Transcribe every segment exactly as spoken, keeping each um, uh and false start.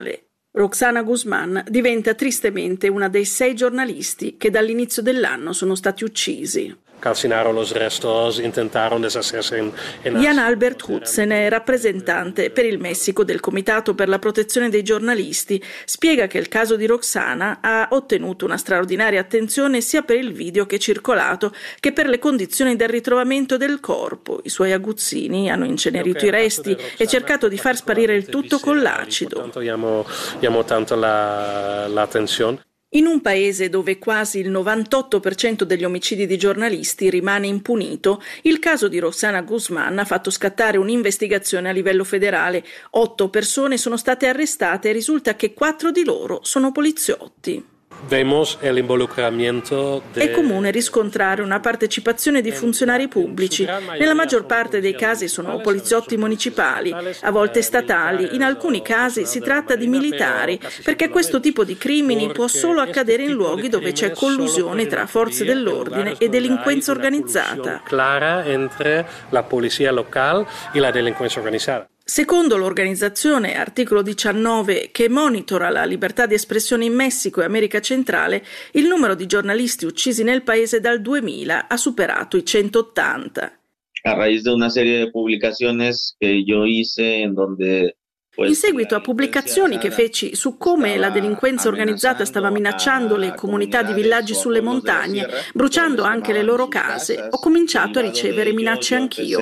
Roxana Guzmán diventa tristemente una dei sei giornalisti che dall'inizio dell'anno sono stati uccisi. Calcinaron los restos, intentaron deshacerse en, en Jan Albert Hutzen è rappresentante per il Messico del Comitato per la protezione dei giornalisti. Spiega che il caso di Roxana ha ottenuto una straordinaria attenzione sia per il video che è circolato che per le condizioni del ritrovamento del corpo. I suoi aguzzini hanno incenerito i resti e cercato di far sparire il tutto con l'acido. Llamó, llamó tanto la, la attenzione. In un paese dove quasi il novantotto per cento degli omicidi di giornalisti rimane impunito, il caso di Roxana Guzmán ha fatto scattare un'investigazione a livello federale. Otto persone sono state arrestate e risulta che quattro di loro sono poliziotti. Vemos el involucramiento de... È comune riscontrare una partecipazione di funzionari pubblici. Nella maggior parte dei casi sono poliziotti municipali, a volte statali, in alcuni casi si tratta di militari, perché questo tipo di crimini può solo accadere in luoghi dove c'è collusione tra forze dell'ordine e delinquenza organizzata. Clara entre la polizia locale e la delinquenza organizzata. Secondo l'organizzazione Articolo diciannove, che monitora la libertà di espressione in Messico e America Centrale, il numero di giornalisti uccisi nel paese dal duemila ha superato i centottanta. A raíz de una serie de publicaciones que yo hice en donde In seguito a pubblicazioni che feci su come la delinquenza organizzata stava minacciando le comunità di villaggi sulle montagne, bruciando anche le loro case, ho cominciato a ricevere minacce anch'io.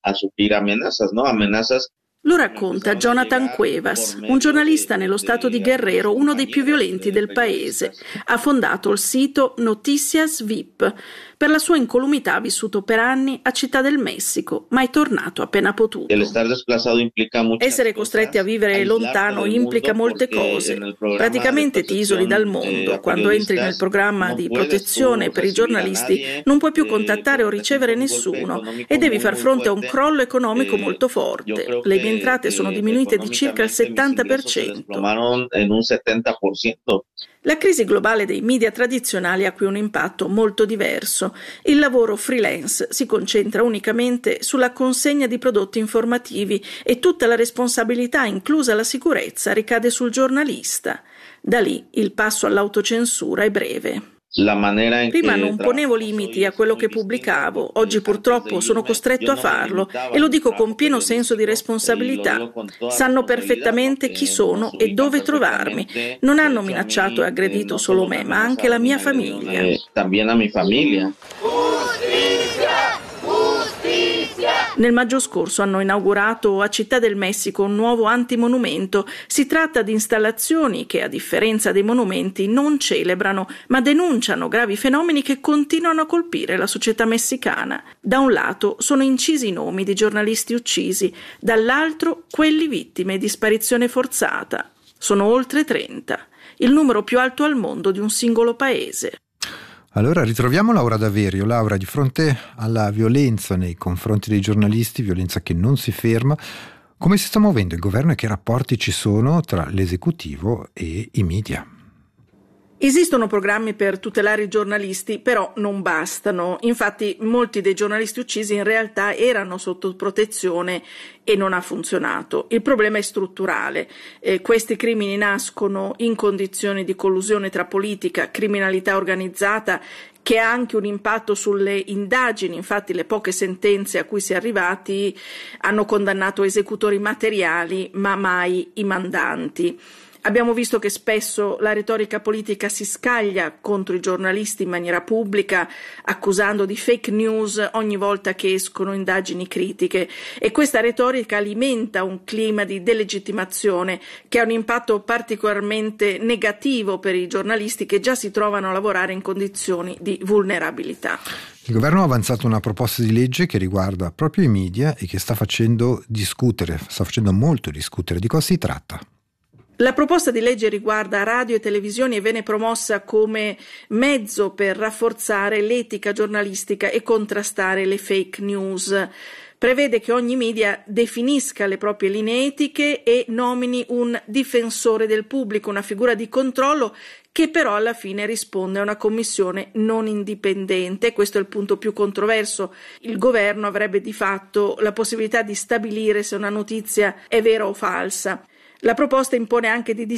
Lo racconta Jonathan Cuevas, un giornalista nello stato di Guerrero, uno dei più violenti del paese. Ha fondato il sito Noticias V I P. Per la sua incolumità ha vissuto per anni a Città del Messico, ma è tornato appena potuto. Essere costretti a vivere lontano implica molte cose. Praticamente ti isoli dal mondo. Quando entri nel programma di protezione per i giornalisti non puoi più contattare o ricevere nessuno e devi far fronte a un crollo economico molto forte. Le mie entrate sono diminuite di circa il settanta per cento. La crisi globale dei media tradizionali ha qui un impatto molto diverso. Il lavoro freelance si concentra unicamente sulla consegna di prodotti informativi e tutta la responsabilità, inclusa la sicurezza, ricade sul giornalista. Da lì il passo all'autocensura è breve. Prima non ponevo limiti a quello che pubblicavo, oggi purtroppo sono costretto a farlo e lo dico con pieno senso di responsabilità. Sanno perfettamente chi sono e dove trovarmi. Non hanno minacciato e aggredito solo me, ma anche la mia famiglia. Nel maggio scorso hanno inaugurato a Città del Messico un nuovo antimonumento. Si tratta di installazioni che, a differenza dei monumenti, non celebrano, ma denunciano gravi fenomeni che continuano a colpire la società messicana. Da un lato sono incisi i nomi di giornalisti uccisi, dall'altro quelli vittime di sparizione forzata. Sono oltre trenta, il numero più alto al mondo di un singolo paese. Allora ritroviamo Laura Daverio. Laura, di fronte alla violenza nei confronti dei giornalisti, violenza che non si ferma, come si sta muovendo il governo e che rapporti ci sono tra l'esecutivo e i media? Esistono programmi per tutelare i giornalisti, però non bastano. Infatti molti dei giornalisti uccisi in realtà erano sotto protezione e non ha funzionato. Il problema è strutturale. Eh, questi crimini nascono in condizioni di collusione tra politica, criminalità organizzata, che ha anche un impatto sulle indagini. Infatti le poche sentenze a cui si è arrivati hanno condannato esecutori materiali, ma mai i mandanti. Abbiamo visto che spesso la retorica politica si scaglia contro i giornalisti in maniera pubblica, accusando di fake news ogni volta che escono indagini critiche, e questa retorica alimenta un clima di delegittimazione che ha un impatto particolarmente negativo per i giornalisti che già si trovano a lavorare in condizioni di vulnerabilità. Il governo ha avanzato una proposta di legge che riguarda proprio i media e che sta facendo discutere, sta facendo molto discutere. Di cosa si tratta? La proposta di legge riguarda radio e televisioni e viene promossa come mezzo per rafforzare l'etica giornalistica e contrastare le fake news. Prevede che ogni media definisca le proprie linee etiche e nomini un difensore del pubblico, una figura di controllo che però alla fine risponde a una commissione non indipendente. Questo è il punto più controverso. Il governo avrebbe di fatto la possibilità di stabilire se una notizia è vera o falsa. La proposta impone anche di